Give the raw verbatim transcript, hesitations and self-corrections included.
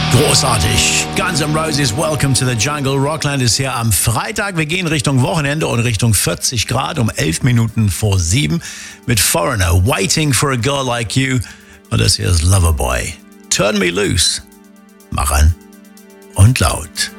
Großartig. Guns N' Roses, Welcome to the Jungle. Rockland ist hier am Freitag. Wir gehen Richtung Wochenende und Richtung vierzig Grad um elf Minuten vor sieben mit Foreigner, Waiting for a Girl Like You. Und das hier ist Loverboy. Turn Me Loose. Mach an und laut.